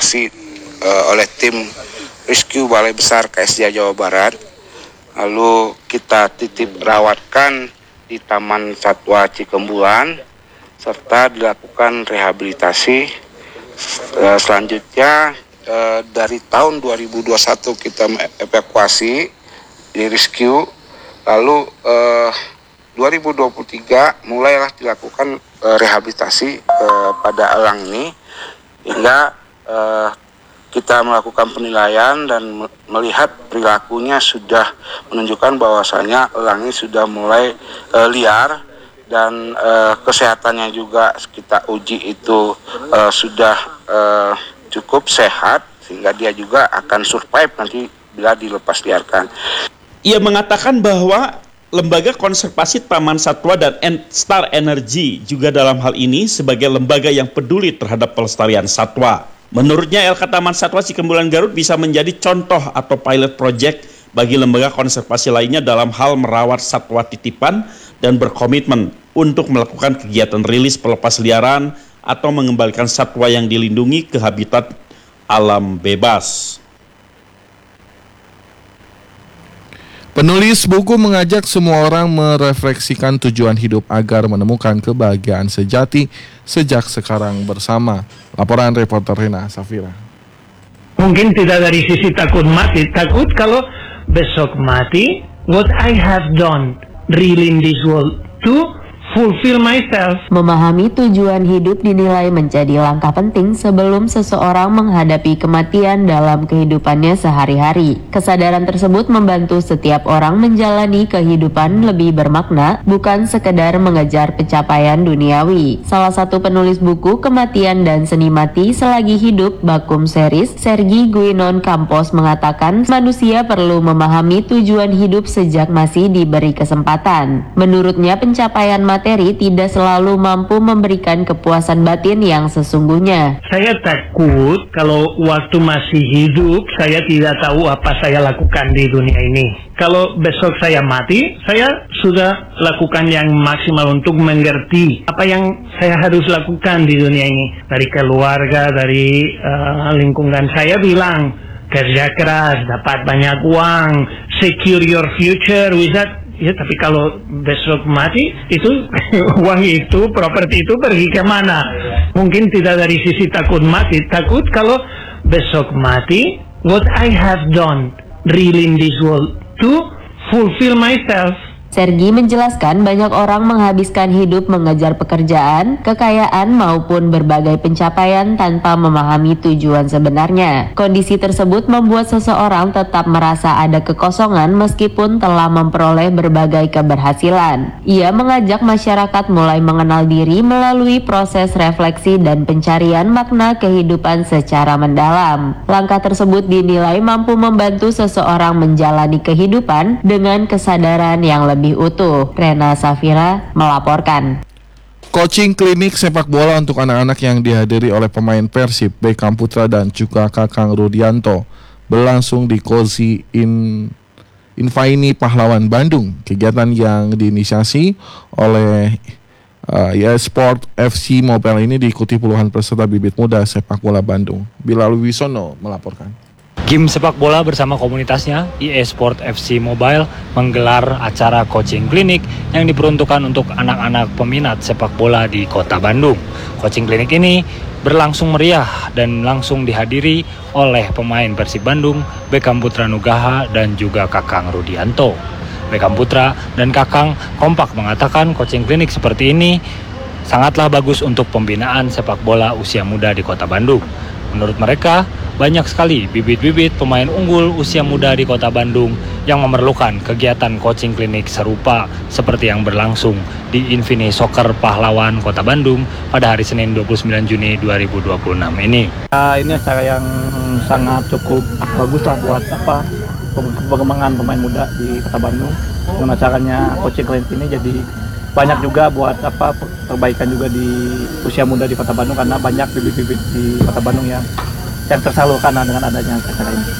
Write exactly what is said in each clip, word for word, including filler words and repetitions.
dievakuasi uh, oleh tim rescue Balai Besar K S D A Jawa Barat. Lalu kita titip rawatkan di Taman Satwa Cikembulan serta dilakukan rehabilitasi. Uh, selanjutnya uh, dari tahun dua ribu dua puluh satu kita evakuasi di rescue. Lalu uh, dua ribu dua puluh tiga mulailah dilakukan uh, rehabilitasi uh, pada elang ini hingga uh, kita melakukan penilaian dan melihat perilakunya sudah menunjukkan bahwasanya elang ini sudah mulai uh, liar dan uh, kesehatannya juga kita uji itu uh, sudah uh, cukup sehat sehingga dia juga akan survive nanti bila dilepas liarkan. Ia mengatakan bahwa Lembaga Konservasi Taman Satwa dan Star Energy juga dalam hal ini sebagai lembaga yang peduli terhadap pelestarian satwa. Menurutnya L K Taman Satwa Cikembulan Garut bisa menjadi contoh atau pilot project bagi lembaga konservasi lainnya dalam hal merawat satwa titipan dan berkomitmen untuk melakukan kegiatan rilis pelepas liaran atau mengembalikan satwa yang dilindungi ke habitat alam bebas. Penulis buku mengajak semua orang merefleksikan tujuan hidup agar menemukan kebahagiaan sejati sejak sekarang bersama. Laporan reporter Rena Safira. Mungkin tidak dari sisi takut mati, takut kalau besok mati, what I have done really in this world to fulfill myself. Memahami tujuan hidup dinilai menjadi langkah penting sebelum seseorang menghadapi kematian dalam kehidupannya sehari-hari. Kesadaran tersebut membantu setiap orang menjalani kehidupan lebih bermakna, bukan sekedar mengejar pencapaian duniawi. Salah satu penulis buku Kematian dan Seni Mati Selagi Hidup, Bakum Series, Sergi Guinon Campos mengatakan manusia perlu memahami tujuan hidup sejak masih diberi kesempatan. Menurutnya pencapaian mati materi tidak selalu mampu memberikan kepuasan batin yang sesungguhnya. Saya takut kalau waktu masih hidup saya tidak tahu apa saya lakukan di dunia ini. Kalau besok saya mati, saya sudah lakukan yang maksimal untuk mengerti apa yang saya harus lakukan di dunia ini. Dari keluarga, dari uh, lingkungan saya bilang, kerja keras, dapat banyak uang, secure your future with that. Ya, tapi kalau besok mati, itu uang itu, properti itu pergi kemana? Mungkin tidak dari sisi takut mati, takut kalau besok mati, what I have done really in this world to fulfill myself. Sergi menjelaskan banyak orang menghabiskan hidup mengejar pekerjaan, kekayaan maupun berbagai pencapaian tanpa memahami tujuan sebenarnya. Kondisi tersebut membuat seseorang tetap merasa ada kekosongan meskipun telah memperoleh berbagai keberhasilan. Ia mengajak masyarakat mulai mengenal diri melalui proses refleksi dan pencarian makna kehidupan secara mendalam. Langkah tersebut dinilai mampu membantu seseorang menjalani kehidupan dengan kesadaran yang lebih lebih utuh. Rena Safira melaporkan. Coaching klinik sepak bola untuk anak-anak yang dihadiri oleh pemain Persib, Beckham Putra dan juga Kakang Rudianto berlangsung di Kozi In Infaini Pahlawan Bandung. Kegiatan yang diinisiasi oleh uh, ya Sport F C Mobile ini diikuti puluhan peserta bibit muda sepak bola Bandung. Bilal Wisono melaporkan. Game sepak bola bersama komunitasnya, I E Sport F C Mobile menggelar acara coaching klinik yang diperuntukkan untuk anak-anak peminat sepak bola di kota Bandung. Coaching klinik ini berlangsung meriah dan langsung dihadiri oleh pemain Persib Bandung, Beckham Putra Nugaha dan juga Kakang Rudianto. Beckham Putra dan Kakang kompak mengatakan coaching klinik seperti ini sangatlah bagus untuk pembinaan sepak bola usia muda di kota Bandung. Menurut mereka, banyak sekali bibit-bibit pemain unggul usia muda di kota Bandung yang memerlukan kegiatan coaching klinik serupa seperti yang berlangsung di Infini Soccer Pahlawan Kota Bandung pada hari Senin dua puluh sembilan Juni dua ribu dua puluh enam ini. Uh, ini acara yang sangat cukup bagus lah buat apa perkembangan pemain muda di Kota Bandung. Dengan acaranya coaching klinik ini jadi banyak juga buat apa perbaikan juga di usia muda di Kota Bandung karena banyak bibit-bibit di Kota Bandung yang yang tersalurkan dengan adanya acara ini.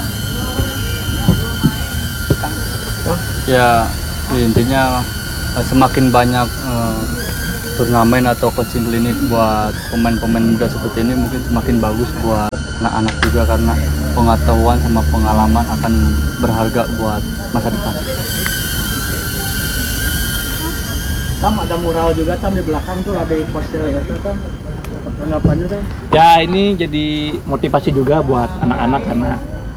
Ya intinya semakin banyak eh, turnamen atau coaching klinik buat pemain-pemain muda seperti ini mungkin semakin bagus buat anak-anak juga, karena pengetahuan sama pengalaman akan berharga buat masa depan. Tam, ada mural juga Tam di belakang tuh ada poster ya Tam. Tanggapannya Tam? Ya ini jadi motivasi juga buat anak-anak, karena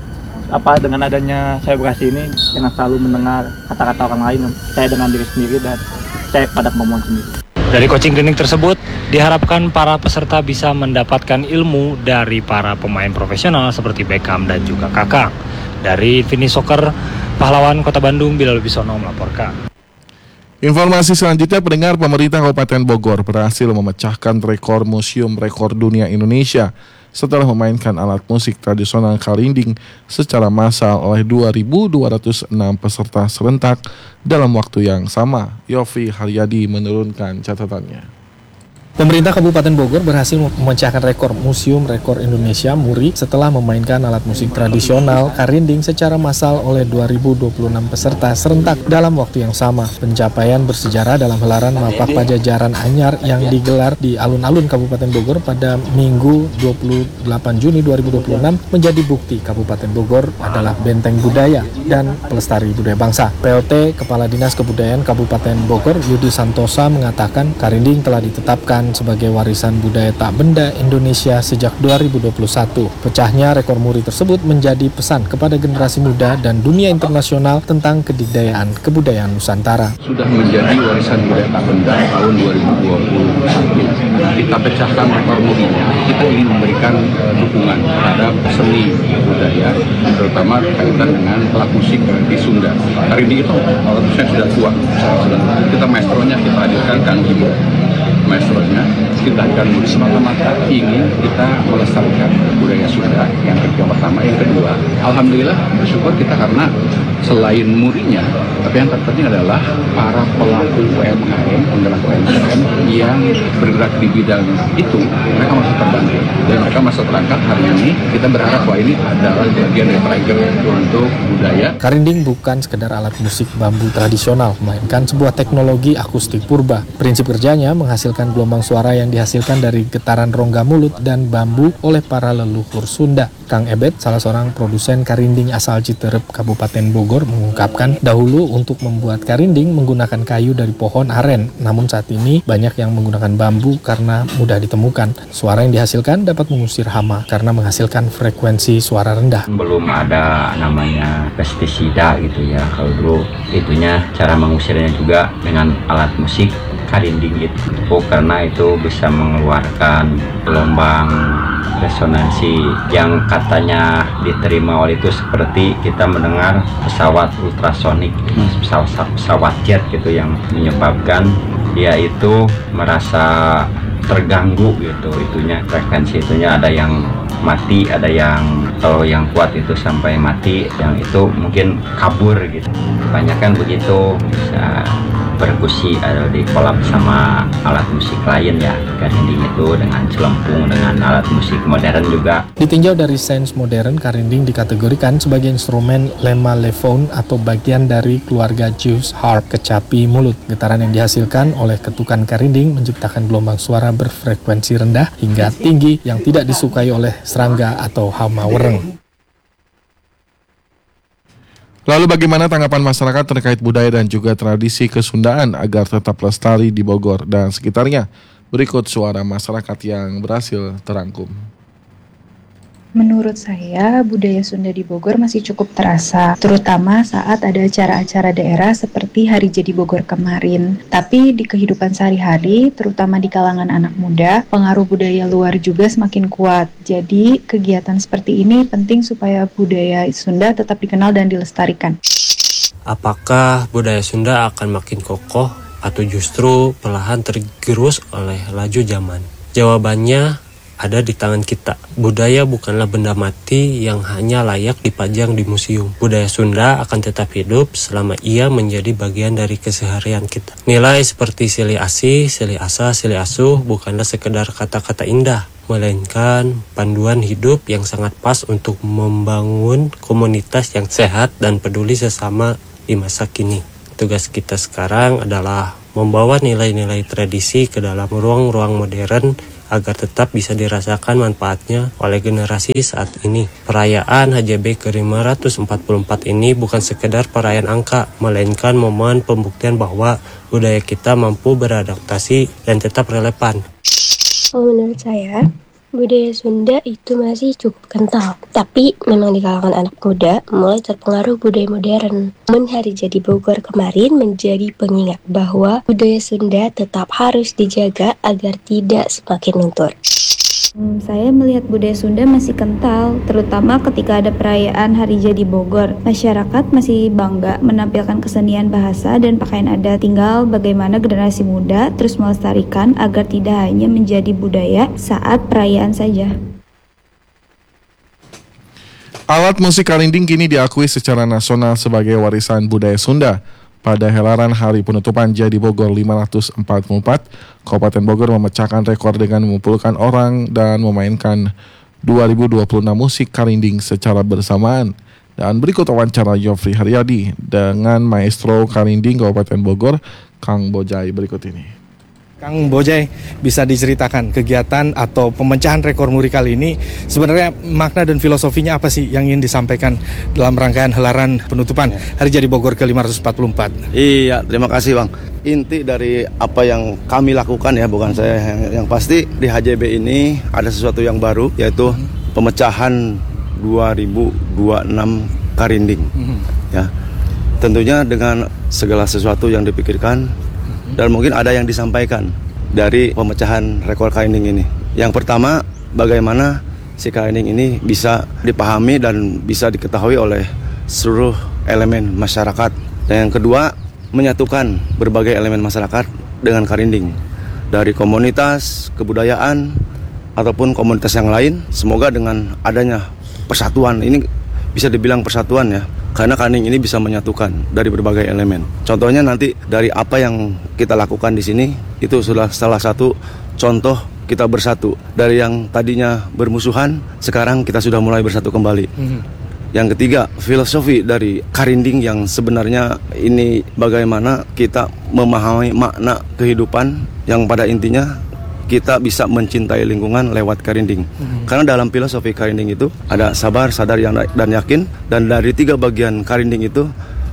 apa dengan adanya selebrasi ini jangan selalu mendengar kata-kata orang lain, saya dengan diri sendiri dan saya pada kemampuan sendiri. Dari coaching klinik tersebut, diharapkan para peserta bisa mendapatkan ilmu dari para pemain profesional seperti Beckham dan juga Kakang. Dari Infinity Soccer, Pahlawan Kota Bandung, Bilal Bisono melaporkan. Informasi selanjutnya, pendengar, pemerintah Kabupaten Bogor berhasil memecahkan rekor Museum Rekor Dunia Indonesia setelah memainkan alat musik tradisional karinding secara massal oleh dua ribu dua ratus enam peserta serentak dalam waktu yang sama. Yofi Haryadi menurunkan catatannya. Pemerintah Kabupaten Bogor berhasil memecahkan rekor Museum Rekor Indonesia M U R I setelah memainkan alat musik tradisional karinding secara massal oleh dua ribu dua puluh enam peserta serentak dalam waktu yang sama. Pencapaian bersejarah dalam gelaran Mapak Pajajaran Anyar yang digelar di alun-alun Kabupaten Bogor pada Minggu dua puluh delapan Juni dua ribu dua puluh enam menjadi bukti Kabupaten Bogor adalah benteng budaya dan pelestari budaya bangsa. P L T Kepala Dinas Kebudayaan Kabupaten Bogor Yudi Santosa mengatakan karinding telah ditetapkan sebagai warisan budaya tak benda Indonesia sejak dua ribu dua puluh satu. Pecahnya rekor M U R I tersebut menjadi pesan kepada generasi muda dan dunia internasional tentang kedikdayaan kebudayaan Nusantara. Sudah menjadi warisan budaya tak benda tahun dua ribu dua puluh satu. Kita pecahkan rekor M U R I-nya. Kita ingin memberikan uh, dukungan terhadap seni budaya, terutama kaitan dengan alat musik di Sunda. Karinding itu alat musiknya sudah tua. Sudah, kita maestronya kita hadirkan Kang Jimbo. Maestronya kita akan semata-mata ingin kita melestarikan budaya Sunda. Yang kedua, pertama, yang kedua, alhamdulillah bersyukur kita karena selain M U R I-nya, tapi yang terpenting adalah para pelaku U M K M, penggerak U M K M yang bergerak di bidang itu, mereka masih terbantu dan mereka masih terangkat. Hari ini kita berharap bahwa ini adalah bagian dari trigger untuk budaya. Karinding bukan sekedar alat musik bambu tradisional, melainkan sebuah teknologi akustik purba. Prinsip kerjanya menghasilkan gelombang suara yang dihasilkan dari getaran rongga mulut dan bambu oleh para leluhur Sunda. Kang Ebet, salah seorang produsen karinding asal Citerep, Kabupaten Bogor, mengungkapkan dahulu untuk membuat karinding menggunakan kayu dari pohon aren, namun saat ini banyak yang menggunakan bambu karena mudah ditemukan. Suara yang dihasilkan dapat mengusir hama karena menghasilkan frekuensi suara rendah. Belum ada namanya pestisida gitu ya, kalau dulu itunya cara mengusirnya juga dengan alat musik karinding itu, karena itu bisa mengeluarkan gelombang resonansi yang katanya diterima oleh itu seperti kita mendengar pesawat ultrasonik, pesawat, pesawat jet gitu, yang menyebabkan dia itu merasa terganggu gitu, itunya frekuensi itunya ada yang mati, ada yang kalau yang kuat itu sampai mati, yang itu mungkin kabur gitu. Kebanyakan begitu, bisa perkusi atau di kolab sama alat musik lain ya, karinding itu dengan celempung, dengan alat musik modern juga. Ditinjau dari sains modern, karinding dikategorikan sebagai instrumen lemalephone atau bagian dari keluarga Jew's harp, kecapi mulut. Getaran yang dihasilkan oleh ketukan karinding menciptakan gelombang suara berfrekuensi rendah hingga tinggi yang tidak disukai oleh serangga atau hama wereng. Lalu bagaimana tanggapan masyarakat terkait budaya dan juga tradisi kesundaan agar tetap lestari di Bogor dan sekitarnya? Berikut suara masyarakat yang berhasil terangkum. Menurut saya, budaya Sunda di Bogor masih cukup terasa, terutama saat ada acara-acara daerah seperti Hari Jadi Bogor kemarin. Tapi di kehidupan sehari-hari, terutama di kalangan anak muda, pengaruh budaya luar juga semakin kuat. Jadi, kegiatan seperti ini penting supaya budaya Sunda tetap dikenal dan dilestarikan. Apakah budaya Sunda akan makin kokoh atau justru perlahan tergerus oleh laju zaman? Jawabannya ada di tangan kita. Budaya bukanlah benda mati yang hanya layak dipajang di museum. Budaya Sunda akan tetap hidup selama ia menjadi bagian dari keseharian kita. Nilai seperti silih asih, silih asa, silih asuh bukanlah sekedar kata-kata indah, melainkan panduan hidup yang sangat pas untuk membangun komunitas yang sehat dan peduli sesama di masa kini. Tugas kita sekarang adalah membawa nilai-nilai tradisi ke dalam ruang-ruang modern agar tetap bisa dirasakan manfaatnya oleh generasi saat ini. Perayaan H J B ke lima ratus empat puluh empat ini bukan sekedar perayaan angka, melainkan momen pembuktian bahwa budaya kita mampu beradaptasi dan tetap relevan. Oh, menurut saya, budaya Sunda itu masih cukup kental, tapi memang di kalangan anak muda mulai terpengaruh budaya modern. Namun Hari Jadi Bogor kemarin menjadi pengingat bahwa budaya Sunda tetap harus dijaga agar tidak semakin luntur. Hmm, saya melihat budaya Sunda masih kental, terutama ketika ada perayaan Hari Jadi Bogor. Masyarakat masih bangga menampilkan kesenian bahasa dan pakaian adat. Tinggal bagaimana generasi muda terus melestarikan agar tidak hanya menjadi budaya saat perayaan saja. Alat musik karinding kini diakui secara nasional sebagai warisan budaya Sunda. Pada helaran Hari Penutupan Jadi Bogor lima ratus empat puluh empat, Kabupaten Bogor memecahkan rekor dengan mengumpulkan orang dan memainkan dua ribu dua puluh enam musik karinding secara bersamaan. Dan berikut wawancara Yofri Haryadi dengan Maestro Karinding Kabupaten Bogor, Kang Bojai berikut ini. Kang Bojai, bisa diceritakan kegiatan atau pemecahan rekor muri kali ini sebenarnya makna dan filosofinya apa sih yang ingin disampaikan dalam rangkaian helaran penutupan Hari Jadi Bogor ke lima ratus empat puluh empat? Iya, terima kasih Bang. Inti dari apa yang kami lakukan ya, bukan saya yang, yang pasti di H J B ini ada sesuatu yang baru, yaitu pemecahan dua ribu dua puluh enam karinding. Mm-hmm. Ya, tentunya dengan segala sesuatu yang dipikirkan dan mungkin ada yang disampaikan dari pemecahan rekor karinding ini. Yang pertama, bagaimana si karinding ini bisa dipahami dan bisa diketahui oleh seluruh elemen masyarakat. Dan yang kedua, menyatukan berbagai elemen masyarakat dengan karinding. Dari komunitas, kebudayaan, ataupun komunitas yang lain. Semoga dengan adanya persatuan, ini bisa dibilang persatuan ya. Karena karinding ini bisa menyatukan dari berbagai elemen. Contohnya nanti dari apa yang kita lakukan di sini, itu sudah salah satu contoh kita bersatu. Dari yang tadinya bermusuhan, sekarang kita sudah mulai bersatu kembali. Mm-hmm. Yang ketiga, filosofi dari karinding yang sebenarnya ini bagaimana kita memahami makna kehidupan yang pada intinya kita bisa mencintai lingkungan lewat karinding. Hmm. Karena dalam filosofi karinding itu ada sabar, sadar, dan yakin. Dan dari tiga bagian karinding itu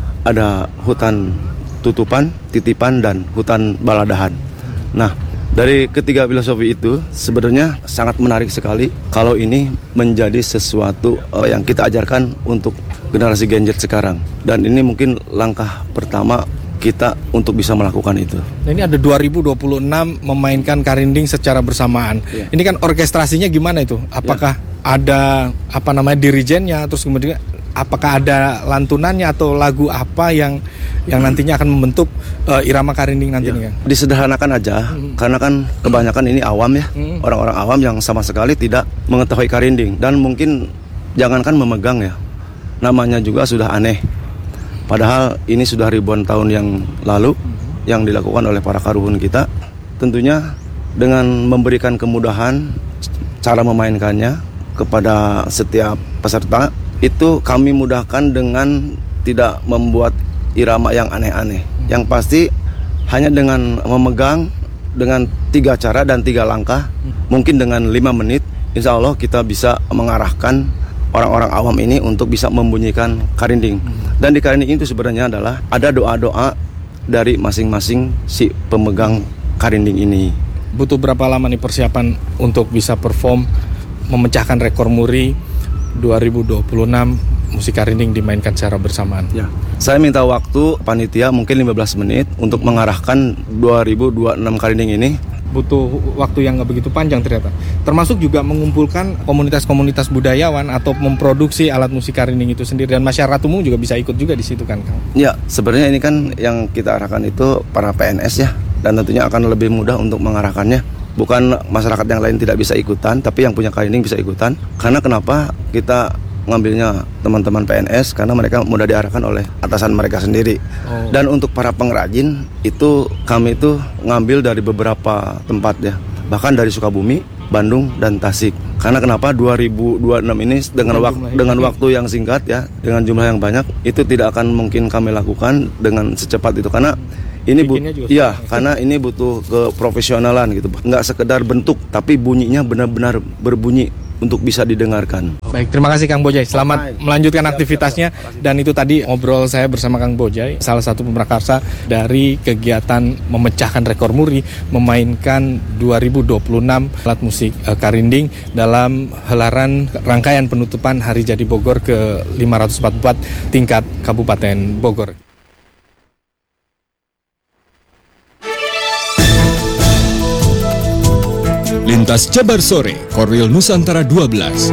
ada hutan tutupan, titipan, dan hutan baladahan. Nah, dari ketiga filosofi itu sebenarnya sangat menarik sekali kalau ini menjadi sesuatu uh, yang kita ajarkan untuk generasi Gen Z sekarang. Dan ini mungkin langkah pertama kita untuk bisa melakukan itu. Nah, ini ada dua ribu dua puluh enam memainkan karinding secara bersamaan. Ya. Ini kan orkestrasinya gimana itu? Apakah ya. ada apa namanya dirijennya, terus kemudian apakah ada lantunannya atau lagu apa yang yang nantinya akan membentuk uh, irama karinding nantinya? Ya. Disederhanakan aja, hmm. karena kan kebanyakan ini awam ya, hmm. orang-orang awam yang sama sekali tidak mengetahui karinding dan mungkin jangankan memegang ya, namanya juga sudah aneh. Padahal ini sudah ribuan tahun yang lalu yang dilakukan oleh para karuhun kita. Tentunya dengan memberikan kemudahan cara memainkannya kepada setiap peserta, itu kami mudahkan dengan tidak membuat irama yang aneh-aneh. Yang pasti hanya dengan memegang dengan tiga cara dan tiga langkah, mungkin dengan lima menit, insya Allah kita bisa mengarahkan orang-orang awam ini untuk bisa membunyikan karinding. Dan di karinding itu sebenarnya adalah ada doa-doa dari masing-masing si pemegang karinding ini. Butuh berapa lama nih persiapan untuk bisa perform memecahkan rekor muri dua ribu dua puluh enam musik karinding dimainkan secara bersamaan? Ya. Saya minta waktu panitia mungkin lima belas menit untuk mengarahkan dua ribu dua puluh enam karinding ini. Butuh waktu yang nggak begitu panjang ternyata. Termasuk juga mengumpulkan komunitas-komunitas budayawan atau memproduksi alat musik karinding itu sendiri, dan masyarakat umum juga bisa ikut juga di situ kan, Kang? Ya, sebenarnya ini kan yang kita arahkan itu para P N S ya, dan tentunya akan lebih mudah untuk mengarahkannya. Bukan masyarakat yang lain tidak bisa ikutan, tapi yang punya karinding bisa ikutan. Karena kenapa kita ngambilnya teman-teman P N S, karena mereka mudah diarahkan oleh atasan mereka sendiri. Oh. Dan untuk para pengrajin itu kami itu ngambil dari beberapa tempat ya, bahkan dari Sukabumi, Bandung, dan Tasik. Karena kenapa dua ribu dua puluh enam ini dengan wak- dengan waktu yang singkat ya, dengan jumlah yang banyak, itu tidak akan mungkin kami lakukan dengan secepat itu. Karena Ini bu, iya, karena ini butuh keprofesionalan gitu, nggak sekedar bentuk, tapi bunyinya benar-benar berbunyi untuk bisa didengarkan. Baik, terima kasih Kang Bojai. Selamat melanjutkan aktivitasnya. Dan itu tadi ngobrol saya bersama Kang Bojai, salah satu pemrakarsa dari kegiatan memecahkan rekor muri, memainkan dua ribu dua puluh enam alat musik uh, karinding dalam helaran rangkaian penutupan Hari Jadi Bogor ke lima ratus empat puluh empat tingkat Kabupaten Bogor. Lintas Jabar Sore, Korwil Nusantara dua belas.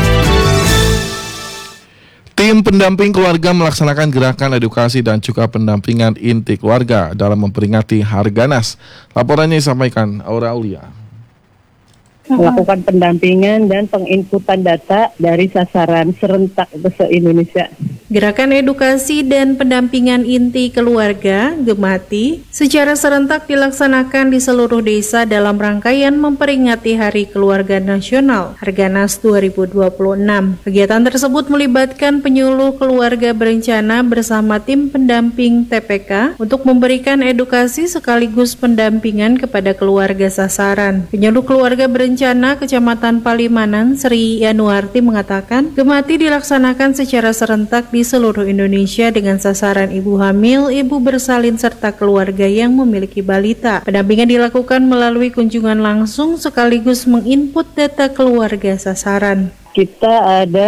Tim pendamping keluarga melaksanakan gerakan edukasi dan juga pendampingan inti keluarga dalam memperingati Harganas. Laporannya disampaikan Aura Aulia. Melakukan pendampingan dan penginputan data dari sasaran serentak se-Indonesia. Gerakan edukasi dan pendampingan inti keluarga (Gemati) secara serentak dilaksanakan di seluruh desa dalam rangkaian memperingati Hari Keluarga Nasional Harganas dua ribu dua puluh enam. Kegiatan tersebut melibatkan penyuluh keluarga berencana bersama tim pendamping T P K untuk memberikan edukasi sekaligus pendampingan kepada keluarga sasaran. Penyuluh keluarga berencana Berencana Kecamatan Palimanan Sri Yanuarti mengatakan Gemati dilaksanakan secara serentak di seluruh Indonesia dengan sasaran ibu hamil, ibu bersalin serta keluarga yang memiliki balita. Pendampingan dilakukan melalui kunjungan langsung sekaligus menginput data keluarga sasaran. Kita ada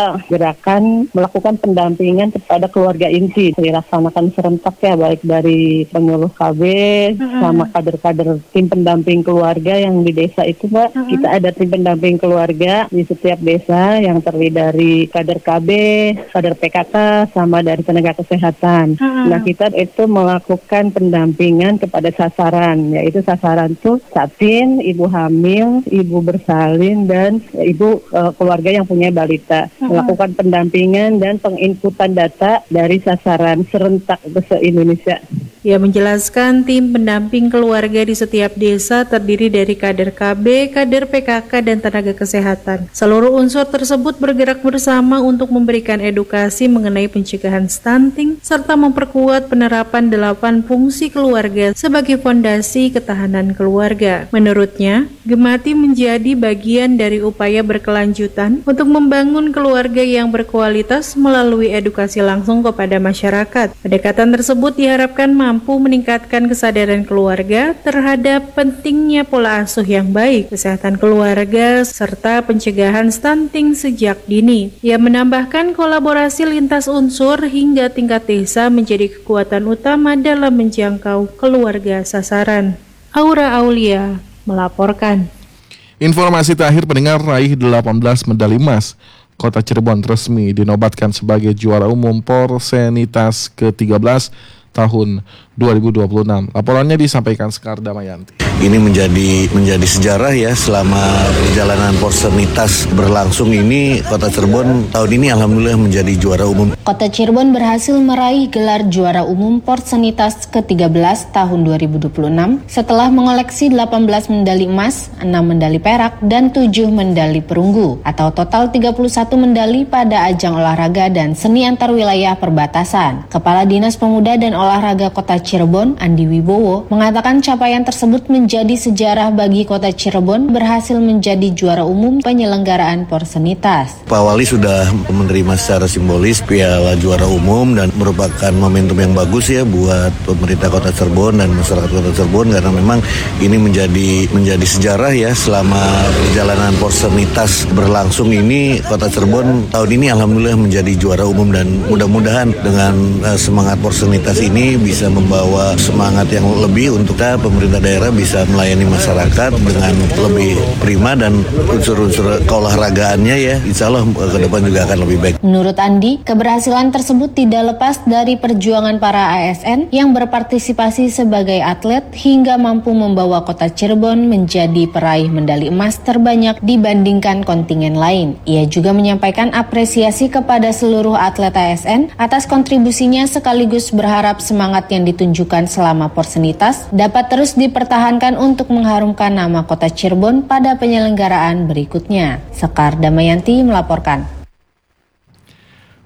gerakan melakukan pendampingan kepada keluarga inti, dilaksanakan serentak ya, baik dari penyuluh K B uh-huh. sama kader-kader tim pendamping keluarga yang di desa itu, Mbak. Uh-huh. Kita ada tim pendamping keluarga di setiap desa yang terdiri dari kader K B, kader P K K, sama dari tenaga kesehatan. Uh-huh. Nah, kita itu melakukan pendampingan kepada sasaran, yaitu sasaran itu satin, ibu hamil, ibu bersalin, dan ibu uh, keluarga yang punya balita. Uh-huh. Melakukan pendampingan dan penginputan data dari sasaran serentak se-Indonesia. Ia menjelaskan tim pendamping keluarga di setiap desa terdiri dari kader K B, kader P K K, dan tenaga kesehatan. Seluruh unsur tersebut bergerak bersama untuk memberikan edukasi mengenai pencegahan stunting serta memperkuat penerapan delapan fungsi keluarga sebagai fondasi ketahanan keluarga. Menurutnya, Gemati menjadi bagian dari upaya berkelanjutan untuk membangun keluarga yang berkualitas melalui edukasi langsung kepada masyarakat. Pendekatan tersebut diharapkan mampu meningkatkan kesadaran keluarga terhadap pentingnya pola asuh yang baik, kesehatan keluarga, serta pencegahan stunting sejak dini. Ia menambahkan kolaborasi lintas unsur hingga tingkat desa menjadi kekuatan utama dalam menjangkau keluarga sasaran. Aura Aulia melaporkan. Informasi terakhir pendengar, raih delapan belas medali emas. Kota Cirebon resmi dinobatkan sebagai juara umum Porsenitas ke tiga belas tahun dua ribu dua puluh enam. Laporannya disampaikan Sekar Damayanti. Ini menjadi menjadi sejarah ya, selama perjalanan Porsenitas berlangsung ini Kota Cirebon tahun ini alhamdulillah menjadi juara umum. Kota Cirebon berhasil meraih gelar juara umum Porsenitas ke tiga belas tahun dua ribu dua puluh enam setelah mengoleksi delapan belas medali emas, enam medali perak, dan tujuh medali perunggu atau total tiga puluh satu medali pada ajang olahraga dan seni antar wilayah perbatasan. Kepala Dinas Pemuda dan Olahraga Kota Cirebon, Andi Wibowo, mengatakan capaian tersebut menjadi sejarah bagi Kota Cirebon berhasil menjadi juara umum penyelenggaraan Porsenitas. Pak Wali sudah menerima secara simbolis piala juara umum dan merupakan momentum yang bagus ya buat pemerintah Kota Cirebon dan masyarakat Kota Cirebon, karena memang ini menjadi menjadi sejarah ya, selama perjalanan Porsenitas berlangsung ini Kota Cirebon tahun ini alhamdulillah menjadi juara umum, dan mudah-mudahan dengan uh, semangat Porsenitas ini bisa membawa semangat yang lebih untuk kita, pemerintah daerah bisa melayani masyarakat dengan lebih prima, dan unsur-unsur keolahragaannya ya insya Allah ke depan juga akan lebih baik. Menurut Andi, keberhasilan tersebut tidak lepas dari perjuangan para A S N yang berpartisipasi sebagai atlet hingga mampu membawa Kota Cirebon menjadi peraih medali emas terbanyak dibandingkan kontingen lain. Ia juga menyampaikan apresiasi kepada seluruh atlet A S N atas kontribusinya sekaligus berharap semangat yang ditunjukkan selama Porsenitas dapat terus dipertahankan untuk mengharumkan nama Kota Cirebon pada penyelenggaraan berikutnya. Sekar Damayanti melaporkan.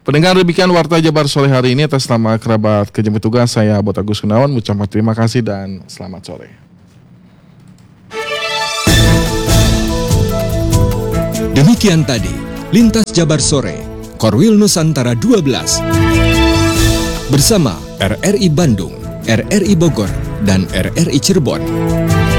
Pendengar, demikian Warta Jabar sore hari ini. Atas nama kerabat kejemput tugas, saya Bot Agus Gunawan mengucapkan terima kasih dan selamat sore. Demikian tadi Lintas Jabar Sore Korwil Nusantara dua belas bersama R R I Bandung, R R I Bogor, dan R R I Cirebon.